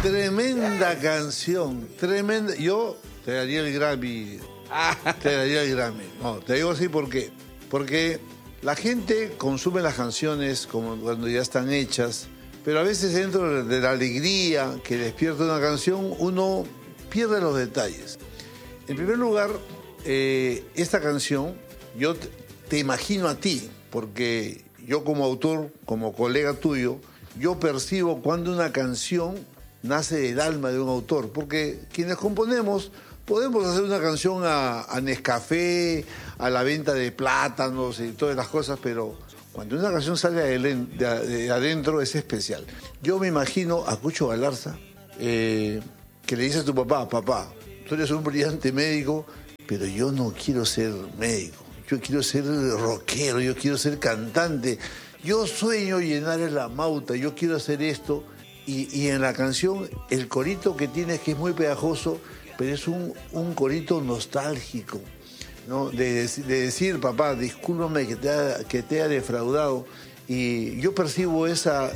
Tremenda canción, tremenda. Yo te daría el Grammy. Te daría el Grammy. No, te digo así porque la gente consume las canciones como cuando ya están hechas, pero a veces dentro de la alegría que despierta una canción, uno pierde los detalles. En primer lugar, esta canción, yo te imagino a ti, porque yo como autor, como colega tuyo, yo percibo cuando una canción nace del alma de un autor, porque quienes componemos podemos hacer una canción a Nescafé, a la venta de plátanos y todas las cosas, pero cuando una canción sale de adentro es especial. Yo me imagino a Cucho Galarza, que le dice a tu papá, papá, tú eres un brillante médico, pero yo no quiero ser médico, yo quiero ser rockero, yo quiero ser cantante, yo sueño llenar el Amauta, yo quiero hacer esto. Y en la canción, el corito que tienes, que es muy pegajoso, pero es un corito nostálgico, ¿no? De decir, papá, discúlpame que te haya defraudado. Y yo percibo esa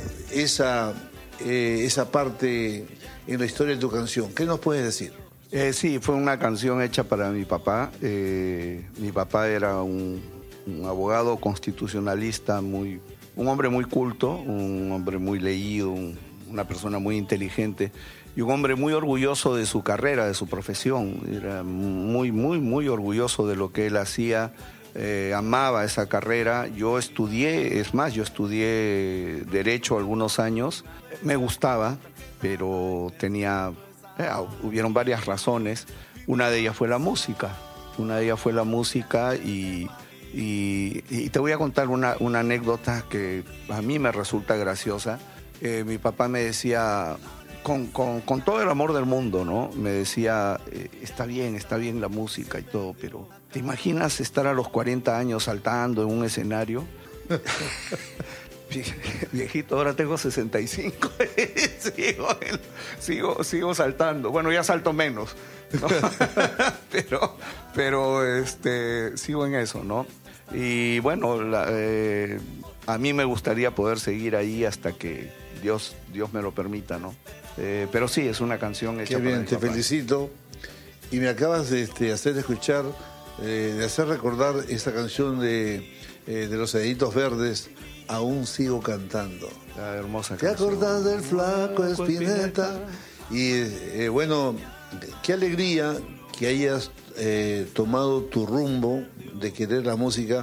parte en la historia de tu canción. ¿Qué nos puedes decir? Sí, fue una canción hecha para mi papá. Mi papá era un abogado constitucionalista, un hombre muy culto, un hombre muy leído, una persona muy inteligente y un hombre muy orgulloso de su carrera, de su profesión. Era muy, muy, muy orgulloso de lo que él hacía, amaba esa carrera. Yo estudié Derecho algunos años. Me gustaba, pero hubieron varias razones. Una de ellas fue la música. Y te voy a contar una anécdota que a mí me resulta graciosa. Mi papá me decía, con todo el amor del mundo, ¿no? Me decía, está bien la música y todo, pero ¿te imaginas estar a los 40 años saltando en un escenario? Viejito, ahora tengo 65. sigo saltando. Bueno, ya salto menos, ¿no? pero sigo en eso, ¿no? Y bueno, a mí me gustaría poder seguir ahí hasta que Dios me lo permita, ¿no? Pero sí, es una canción hecha. Qué bien, para mi te papá. felicito. Y me acabas de hacer escuchar, de hacer recordar esta canción de Los Enanitos Verdes, Aún sigo cantando. La hermosa ¿Te canción. acordás del flaco Espineta? Y bueno, qué alegría que hayas tomado tu rumbo de querer la música.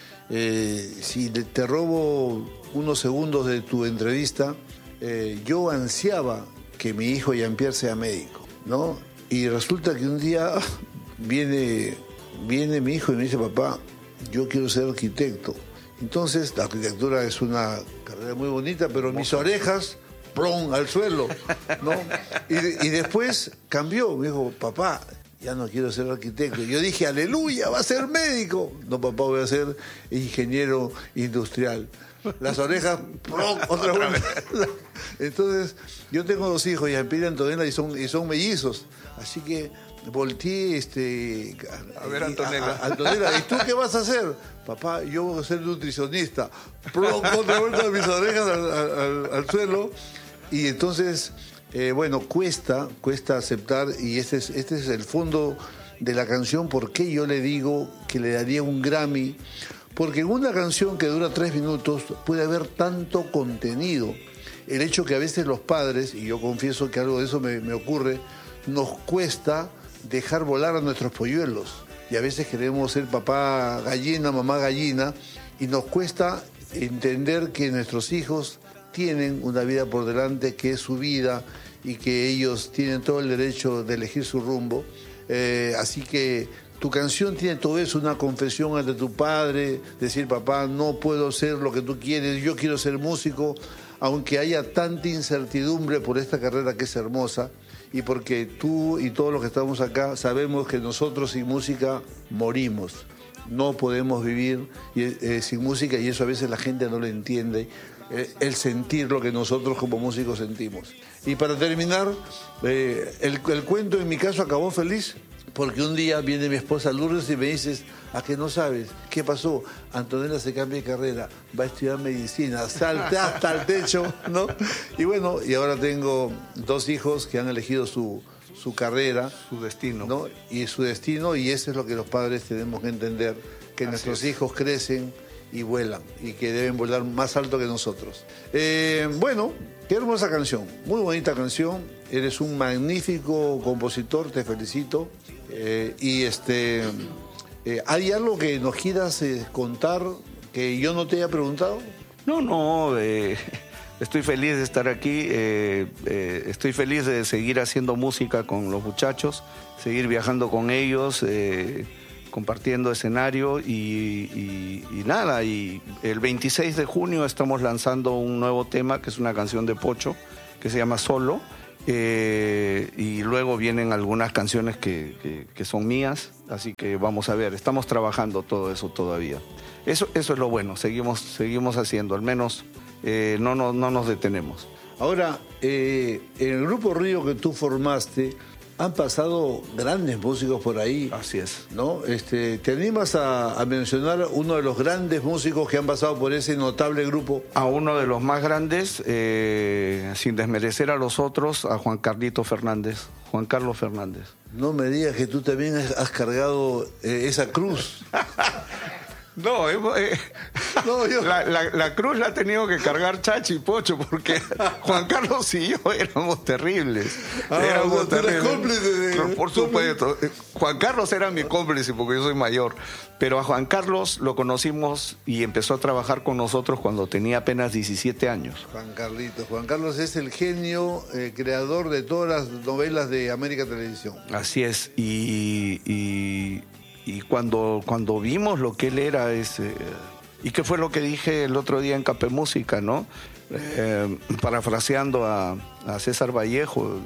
Si te robo unos segundos de tu entrevista, yo ansiaba que mi hijo Jean-Pierre sea médico, ¿no? Y resulta que un día viene mi hijo y me dice, papá, yo quiero ser arquitecto. Entonces, la arquitectura es una carrera muy bonita, pero mis orejas, ¡plum!, al suelo, ¿no? Y después cambió, me dijo, papá, ya no quiero ser arquitecto. Yo dije, aleluya, va a ser médico. No, papá, voy a ser ingeniero industrial. Las orejas, ¡plum!, otra vez. Entonces, yo tengo 2 hijos, Jean-Pierre y Antonella, y son mellizos. Así que volteé a ver, Antonella. Antonella, ¿y tú qué vas a hacer? Papá, yo voy a ser nutricionista. ¡Plum!, otra vuelta de mis orejas al suelo. Y entonces, bueno, cuesta aceptar, y este es el fondo de la canción, por qué yo le digo que le daría un Grammy. Porque en una canción que dura 3 minutos puede haber tanto contenido. El hecho que a veces los padres, y yo confieso que algo de eso me ocurre, nos cuesta dejar volar a nuestros polluelos. Y a veces queremos ser papá gallina, mamá gallina, y nos cuesta entender que nuestros hijos tienen una vida por delante, que es su vida, y que ellos tienen todo el derecho de elegir su rumbo. Así que tu canción tiene todo eso, una confesión ante tu padre, decir, papá, no puedo ser lo que tú quieres, yo quiero ser músico, aunque haya tanta incertidumbre por esta carrera que es hermosa, y porque tú y todos los que estamos acá sabemos que nosotros sin música morimos. No podemos vivir sin música, y eso a veces la gente no lo entiende, el sentir lo que nosotros como músicos sentimos. Y para terminar, el cuento en mi caso acabó feliz, Porque un día viene mi esposa Lourdes y me dices, ¿a que no sabes? ¿Qué pasó? Antonella se cambia de carrera, va a estudiar medicina, salta hasta el techo, ¿no? Y bueno, y ahora tengo 2 hijos que han elegido su carrera. Su destino. ¿No? Y su destino, y eso es lo que los padres tenemos que entender, que nuestros hijos crecen y vuelan, y que deben volar más alto que nosotros. Bueno, qué hermosa canción, muy bonita canción, eres un magnífico compositor, te felicito. ¿Hay algo que nos quieras contar que yo no te haya preguntado? No, estoy feliz de estar aquí, estoy feliz de seguir haciendo música con los muchachos, seguir viajando con ellos, compartiendo escenario y nada. Y el 26 de junio estamos lanzando un nuevo tema, que es una canción de Pocho, que se llama Solo. Y luego vienen algunas canciones que son mías, así que vamos a ver, estamos trabajando todo eso todavía. Eso es lo bueno, seguimos haciendo, al menos no nos detenemos. Ahora, en el Grupo Río que tú formaste, han pasado grandes músicos por ahí. Así es. ¿No? ¿Te animas a mencionar uno de los grandes músicos que han pasado por ese notable grupo? A uno de los más grandes, sin desmerecer a los otros, a Juan Carlos Fernández. No me digas que tú también has cargado esa cruz. No, la cruz la ha tenido que cargar Chachi y Pocho, porque Juan Carlos y yo éramos terribles. Éramos terribles. Por supuesto. Juan Carlos era mi cómplice porque yo soy mayor. Pero a Juan Carlos lo conocimos y empezó a trabajar con nosotros cuando tenía apenas 17 años. Juan Carlos es el genio creador de todas las novelas de América Televisión. Así es. Y cuando vimos lo que él era, y qué fue lo que dije el otro día en Café Música, ¿no? Parafraseando a César Vallejo.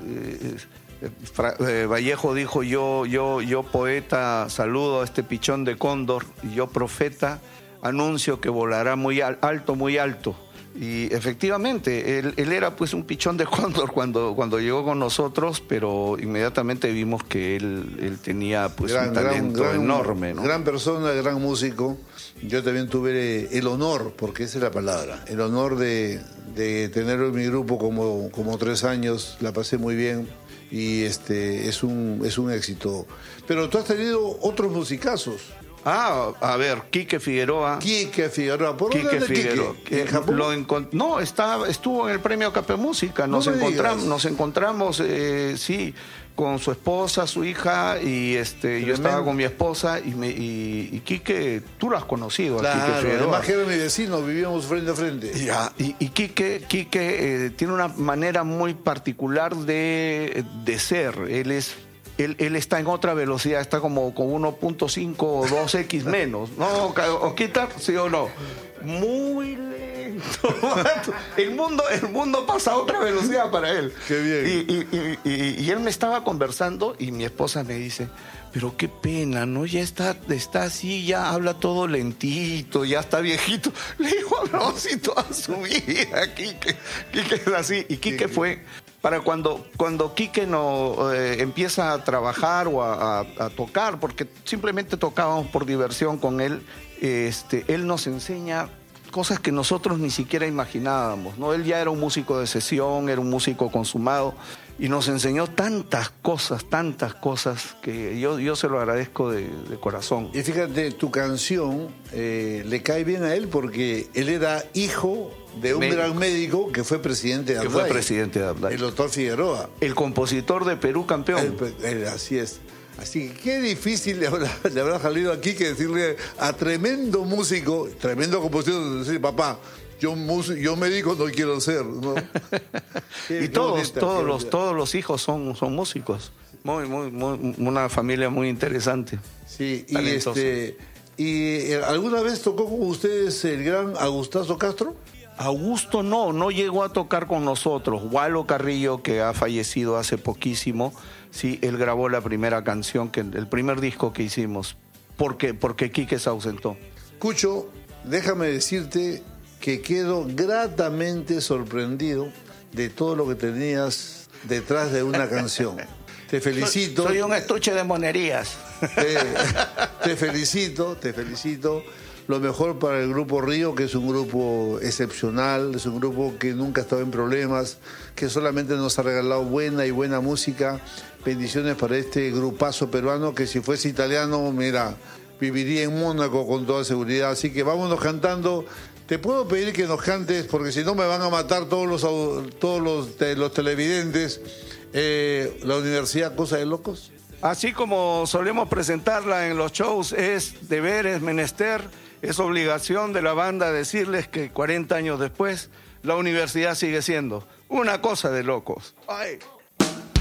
Vallejo dijo, yo poeta saludo a este pichón de cóndor, y yo profeta anuncio que volará muy alto, muy alto. Y efectivamente, él era pues un pichón de cóndor cuando llegó con nosotros, pero inmediatamente vimos que él tenía pues un talento enorme, ¿no? Gran persona, gran músico. Yo también tuve el honor, porque esa es la palabra, el honor de tenerlo en mi grupo como 3 años, la pasé muy bien y es un éxito. Pero tú has tenido otros musicazos. A ver, Quique Figueroa. ¿Por dónde anda Quique? ¿En Japón? No, estuvo en el premio Café Música. Nos encontramos, sí, con su esposa, su hija, y yo estaba con mi esposa, y Quique, tú lo has conocido. Claro, a Quique Figueroa. Además que era mi vecino, vivíamos frente a frente. Ya, y Quique tiene una manera muy particular de ser. Él está en otra velocidad, está como con 1.5 o 2x menos. ¿No, Oquita? ¿Sí o no? Muy lento. El mundo pasa a otra velocidad para él. Qué bien. Y él me estaba conversando y mi esposa me dice, pero qué pena, ¿no? Ya está así, ya habla todo lentito, ya está viejito. Le digo, no, si toda su vida, Quique es así. Y Quique fue... Para cuando Quique empieza a trabajar o a tocar, porque simplemente tocábamos por diversión con él, él nos enseña cosas que nosotros ni siquiera imaginábamos, ¿no? Él ya era un músico de sesión, era un músico consumado, y nos enseñó tantas cosas, que yo se lo agradezco de corazón. Y fíjate, tu canción le cae bien a él porque él era hijo de un gran médico que fue presidente de Abdai. El doctor Figueroa. El compositor de Perú campeón. Así es. Así que qué difícil le habrá salido aquí que decirle a tremendo músico, tremendo compositor, decir, papá, yo médico no quiero ser, ¿no? Y todos los hijos son músicos. Una familia muy interesante. Sí, y ¿alguna vez tocó con ustedes el gran Agustazo Castro? Augusto no llegó a tocar con nosotros. Walo Carrillo, que ha fallecido hace poquísimo, sí, él grabó la primera canción, el primer disco que hicimos, porque Quique se ausentó. Cucho, déjame decirte que quedo gratamente sorprendido de todo lo que tenías detrás de una canción. te felicito. Soy un estuche de monerías. Te felicito. Lo mejor para el Grupo Río, que es un grupo excepcional, es un grupo que nunca ha estado en problemas, que solamente nos ha regalado buena música. Bendiciones para este grupazo peruano, que si fuese italiano, mira, viviría en Mónaco con toda seguridad. Así que vámonos cantando. Te puedo pedir que nos cantes, porque si no me van a matar todos los televidentes, la Universidad Cosa de Locos. Así como solemos presentarla en los shows, es deber, es menester, es obligación de la banda decirles que 40 años después la universidad sigue siendo una cosa de locos. ¡Ay!